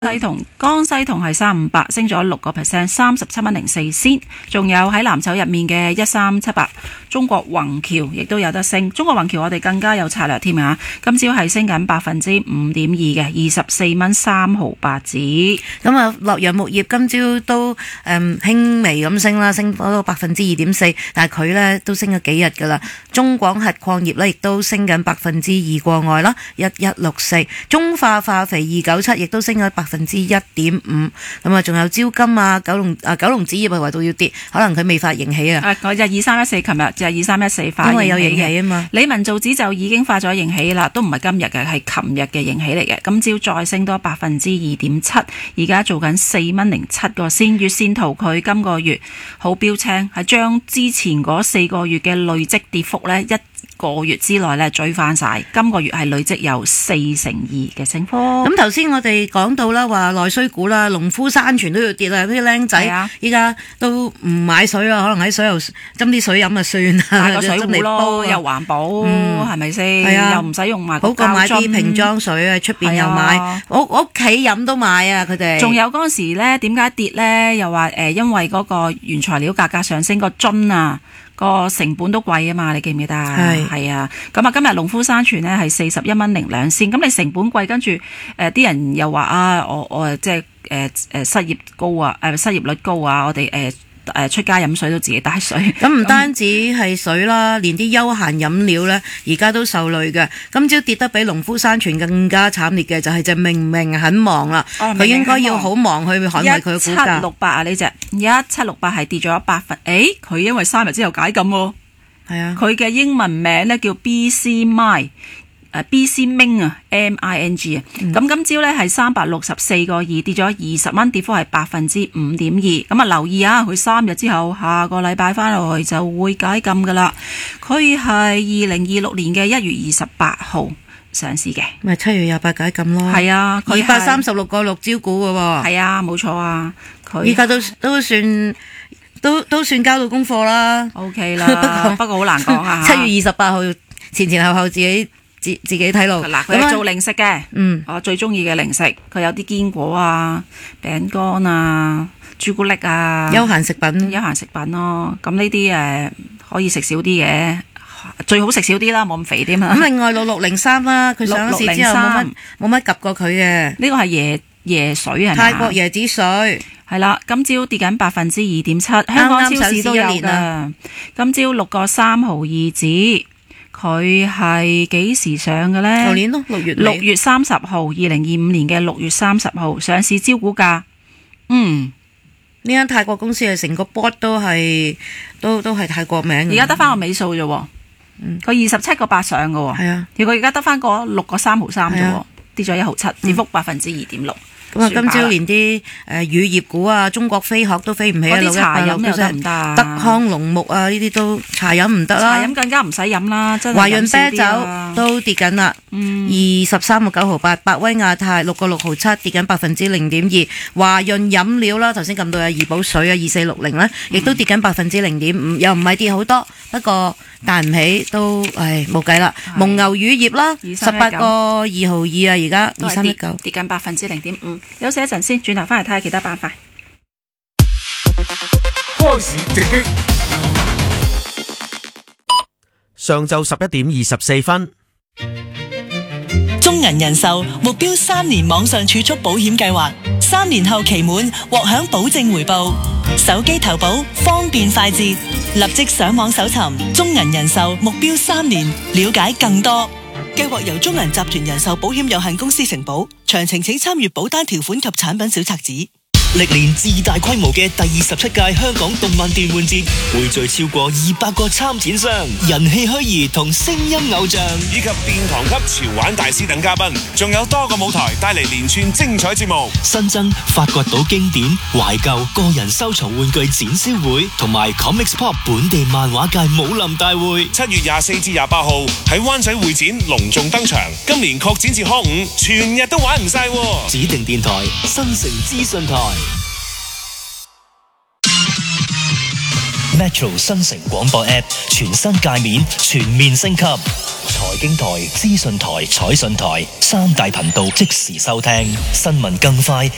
西銅江西銅係358，升咗6%， 37.04仙。仲有喺藍籌入面嘅1378，中國宏橋亦都有得升。中國宏橋我哋更加有策略添啊！今朝係升緊5.2%嘅，24.3毫8子。 咁啊，洛陽木業今朝都輕微咁升啦，升咗2.4%，但係佢呢都升咗幾日噶啦。中廣核礦業呢亦都升緊2%過外啦，1164。中化化肥297亦都升咗1.5%，咁啊，仲有招金啊、九龍紙業係為到要跌，可能佢未發盈喜啊。 我就2314，琴日就2314發盈喜， 因為有盈喜啊嘛。 理文造紙就已經發咗盈喜啦，都唔係今日嘅，係琴日嘅盈喜嚟嘅。今朝再升多2.7%，而家做緊4.07個仙。月線圖佢今個月好標青，係將之前嗰4個月嘅累積跌幅呢，一個月之內咧追翻晒，今個月係累積有4.2%嘅升幅。 咁頭先我哋講到啦，話內需股啦，農夫山泉都要跌啦，啲僆仔依家都唔買水啦，可能喺水又斟啲水飲就算啦， 買個水壺咯，又環保，係咪先？係啊，又唔使用埋個膠樽，好過買啲瓶裝水啊，出邊又買，屋企飲都買啊，佢哋。仲有嗰陣時咧，點解跌咧？又話因為嗰個原材料價格上升，個樽啊。個成本都貴啊嘛，你記唔記得啊？係啊，咁啊今日農夫山泉呢係41.02仙，咁你成本貴，跟住啲人又話啊，我即係失業高啊，失業率高啊，我哋出街飲水都自己帶水。咁唔單止係水啦，連啲休閒飲料呢而家都受累嘅。今朝跌得比農夫山泉更加慘烈嘅就係隻明明很忙啦，佢應該要好忙去捍衛佢嘅股價。1768啊，呢隻1768係跌咗1%。佢因為3日之後解禁喎。係啊，佢嘅英文名呢叫 BC Ming，BC Ming 啊 ，MING 啊，咁今朝咧係364.2，跌咗20蚊，跌幅係5.2%。咁啊留意啊，佢3日之後下個禮拜翻落去就會解禁噶啦。佢係2026年嘅1月28號上市嘅，咪7月28解禁咯。係啊，佢236.6招股嘅喎。係啊，冇錯啊，佢依家都算交到功課啦。OK 啦，不過好難講啊。7月28號前後後自己睇路。嗱，佢係做零食嘅，我最中意嘅零食，佢有啲堅果啊、餅乾啊、朱古力啊，休閒食品咯。咁呢啲可以食少啲嘅，最好食少啲啦，冇咁肥啲嘛。咁另外6603啦，佢上市之後冇乜及過佢嘅。呢個係椰水係咪？泰國椰子水係啦，今朝跌緊2.7%，香港超市都有㗎。今朝6.3毫2子。佢係幾時上嘅呢？舊年咯，6月30號，2025年嘅6月30號上市，招股價。呢間泰國公司係成個 board 都係泰國名。而家得翻個尾數啫喎。佢27.8上嘅喎。係啊。佢而家得翻個6.3毫3啫喎，跌咗1毫7，跌幅2.6%。咁啊，今朝連啲乳業股啊，中國飛鶴都飛唔起啊，啲茶飲又得唔得？德康農牧啊，呢啲都茶飲唔得啦。茶飲更加唔使飲啦，真係。華潤啤酒都跌緊啦，23.9毫8。百威亞太6.6毫7，跌緊0.2%。華潤飲料啦，頭先撳到有怡寶水啊，2460咧，亦都跌緊0.5%，又唔係跌好多，不過彈唔起都冇計啦。蒙牛乳業啦，18.2毫2啊，而家2319跌緊0.5%。休息一陣先，轉頭翻嚟睇下其他板塊。 開市直擊，上晝11:24。 中銀人壽目標3年網上儲蓄保險計劃，3年後期滿獲享保證回報，手機投保方便快捷，立即上網搜尋中銀人壽目標3年，了解更多。計劃由中銀集團人壽保險有限公司承保，詳情請參閱保單條款及產品小冊子。 歷年最大規模嘅第27屆香港動漫電玩節，匯聚超過200個參展商、人氣虛擬同聲音偶像， 以及殿堂級潮玩大師等嘉賓，仲有多個舞台帶嚟連串精彩節目。 新增發掘到經典、懷舊、個人收藏玩具展銷會，同埋 Comics Pop 本地漫畫界武林大會。 7月24至28號喺灣仔會展隆重登場，今年擴展至康5，全日都玩唔晒。 指定電台新城資訊台。Metro 新城廣播 App 全新界面全面升級，財經台、資訊台、彩訊台3大頻道即時收聽，新聞更快